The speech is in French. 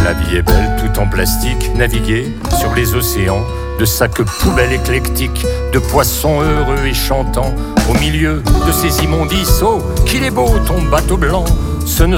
La vie est belle, tout en plastique, naviguer sur les océans de sacs poubelles éclectiques, de poissons heureux et chantants. Au milieu de ces immondices, oh, qu'il est beau ton bateau blanc. Ce ne